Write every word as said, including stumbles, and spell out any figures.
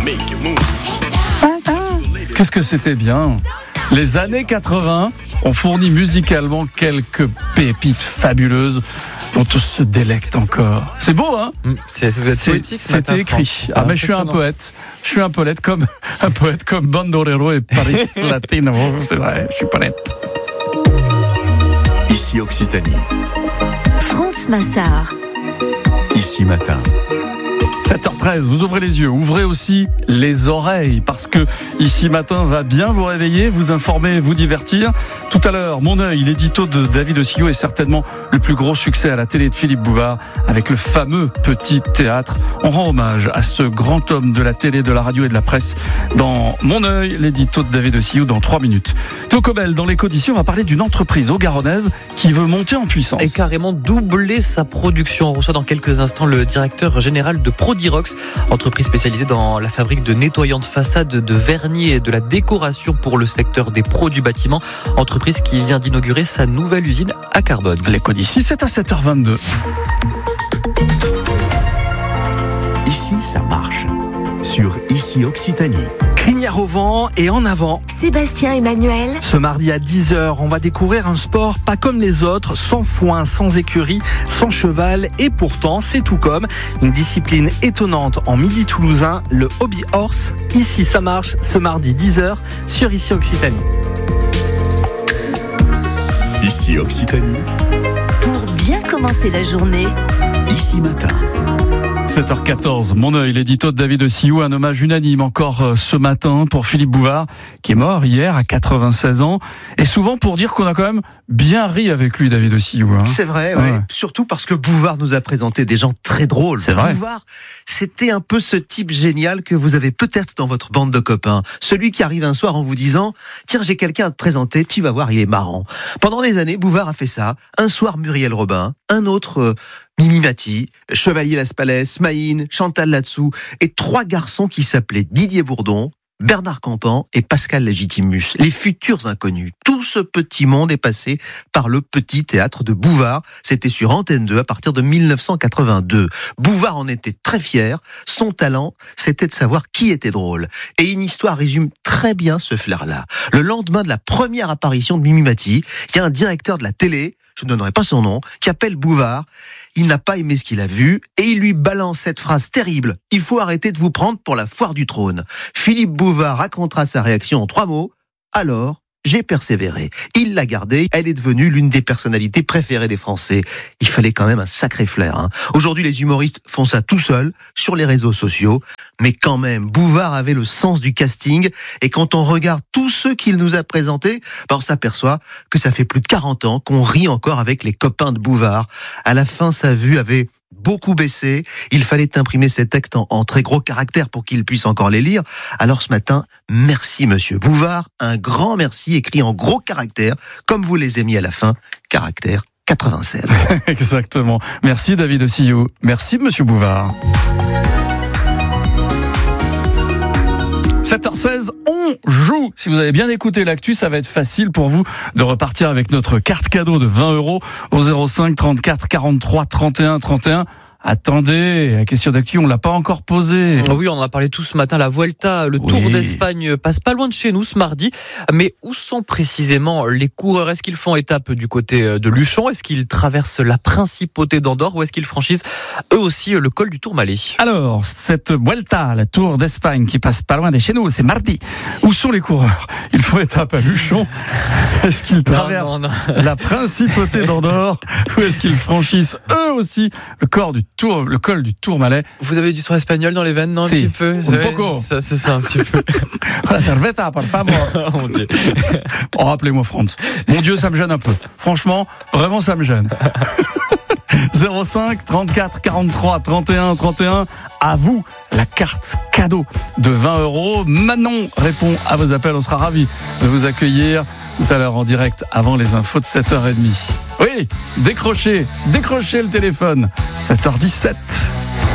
Qu'est-ce que c'était bien. Les années quatre-vingts ont fourni musicalement quelques pépites fabuleuses dont on se délecte encore. C'est beau, hein? Mmh, c'est, vous êtes poétique, ce matin, c'était écrit. Franck. Ah, mais je suis un poète. Je suis un poète comme un poète comme Bandolero et Paris Latino. C'est vrai, je suis poète. Ici Occitanie. France Massard. Ici Matin. sept heures treize, vous ouvrez les yeux, ouvrez aussi les oreilles, parce que Ici Matin va bien vous réveiller, vous informer, vous divertir. Tout à l'heure, Mon œil, l'édito de David Ossillot est certainement le plus gros succès à la télé de Philippe Bouvard, avec le fameux Petit Théâtre. On rend hommage à ce grand homme de la télé, de la radio et de la presse dans Mon œil, l'édito de David Ossillot dans trois minutes. Théo Cobel, dans l'écho d'ici, on va parler d'une entreprise haut-garonnaise qui veut monter en puissance. Et carrément doubler sa production. On reçoit dans quelques instants le directeur général de Prodirox, entreprise spécialisée dans la fabrique de nettoyants de façade, de vernis et de la décoration pour le secteur des pros du bâtiment. Entreprise qui vient d'inaugurer sa nouvelle usine à Carbone. L'écho d'ici, c'est à sept heures vingt-deux. Ici, ça marche. Sur Ici Occitanie. Crinière au vent et en avant. Sébastien Emmanuel. Ce mardi à dix heures, on va découvrir un sport pas comme les autres, sans foin, sans écurie, sans cheval, et pourtant c'est tout comme une discipline étonnante en midi toulousain, le hobby horse. Ici ça marche, ce mardi dix heures sur Ici Occitanie. Ici Occitanie. Pour bien commencer la journée. Ici Matin. sept heures quatorze, Mon œil, l'édito de David Ossillot, un hommage unanime encore ce matin pour Philippe Bouvard, qui est mort hier à quatre-vingt-seize ans, et souvent pour dire qu'on a quand même bien ri avec lui, David Ossillot. Hein. C'est vrai, ouais. Ouais. Surtout parce que Bouvard nous a présenté des gens très drôles. C'est vrai. Bouvard, c'était un peu ce type génial que vous avez peut-être dans votre bande de copains. Celui qui arrive un soir en vous disant « Tiens, j'ai quelqu'un à te présenter, tu vas voir, il est marrant ». Pendant des années, Bouvard a fait ça. Un soir, Muriel Robin, un autre... Euh, Mimi Mati, Chevalier Las Palais, Maïn, Chantal Latsou et trois garçons qui s'appelaient Didier Bourdon, Bernard Campan et Pascal Légitimus, les futurs inconnus. Tout ce petit monde est passé par le Petit Théâtre de Bouvard. C'était sur Antenne deux à partir de dix-neuf cent quatre-vingt-deux. Bouvard en était très fier. Son talent, c'était de savoir qui était drôle. Et une histoire résume très bien ce flair-là. Le lendemain de la première apparition de Mimi Mati, il y a un directeur de la télé, je ne donnerai pas son nom, qui appelle Bouvard. Il n'a pas aimé ce qu'il a vu et il lui balance cette phrase terrible. Il faut arrêter de vous prendre pour la foire du trône. Philippe Bouvard racontera sa réaction en trois mots. Alors, j'ai persévéré. Il l'a gardée. Elle est devenue l'une des personnalités préférées des Français. Il fallait quand même un sacré flair. Hein. Aujourd'hui, les humoristes font ça tout seuls, sur les réseaux sociaux. Mais quand même, Bouvard avait le sens du casting. Et quand on regarde tous ceux qu'il nous a présentés, ben on s'aperçoit que ça fait plus de quarante ans qu'on rit encore avec les copains de Bouvard. À la fin, sa vue avait beaucoup baissé. Il fallait imprimer ces textes en, en très gros caractères pour qu'il puisse encore les lire. Alors ce matin, merci Monsieur Bouvard. Un grand merci écrit en gros caractères, comme vous les avez mis à la fin, caractère quatre-vingt-seize. Exactement. Merci David Ossillot. Merci Monsieur Bouvard. sept heures seize, on joue. Si vous avez bien écouté l'actu, ça va être facile pour vous de repartir avec notre carte cadeau de vingt euros au zéro cinq trente-quatre quarante-trois trente et un trente et un. Attendez, la question d'actu, on l'a pas encore posée. Oui, on en a parlé tout ce matin. La Vuelta, le oui. Tour d'Espagne passe pas loin de chez nous ce mardi. Mais où sont précisément les coureurs? Est-ce qu'ils font étape du côté de Luchon? Est-ce qu'ils traversent la principauté d'Andorre? Ou est-ce qu'ils franchissent eux aussi le col du Tourmalet? Alors, cette Vuelta, la Tour d'Espagne qui passe pas loin de chez nous, c'est mardi. Où sont les coureurs? Ils font étape à Luchon. Est-ce qu'ils traversent non, non, non. la principauté d'Andorre? Ou est-ce qu'ils franchissent eux aussi le corps du Tour, le col du Tourmalet? Vous avez du son espagnol dans les veines, non? Un si. petit peu. Un poco. Ça, c'est ça, un petit peu. La cerveza, por favor. Oh mon Dieu. Oh, rappelez-moi France. Mon Dieu, ça me gêne un peu. Franchement, vraiment, ça me gêne. zéro cinq trente-quatre quarante-trois trente et un trente et un. À vous, la carte cadeau de vingt euros. Manon répond à vos appels. On sera ravis de vous accueillir tout à l'heure en direct avant les infos de sept heures trente. Oui, décrochez, décrochez le téléphone. sept heures dix-sept.